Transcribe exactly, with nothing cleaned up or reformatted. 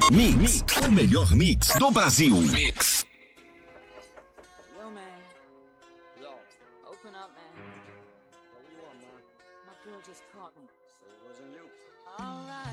Mix, o melhor mix do Brasil. Mix. Yo, man. Yo. Open up, man. What do you want, man? My girl just caught me. So it wasn't you. All right.